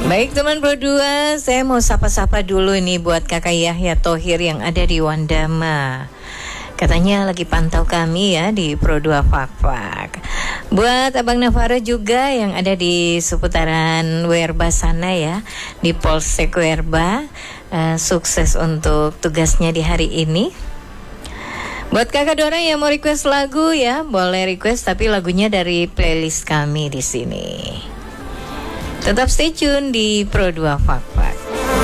Baik teman Pro 2, saya mau sapa-sapa dulu nih buat Kakak Yahya Thohir yang ada di Wandama. Katanya lagi pantau kami ya di Pro 2 Fak-Fak. Buat Abang Navarro juga yang ada di seputaran Werba sana ya, di Polsek Werba, sukses untuk tugasnya di hari ini. Buat kakak Dora yang mau request lagu ya, boleh request tapi lagunya dari playlist kami di sini. Tetap stay tune di Pro 2 Fak-Fak.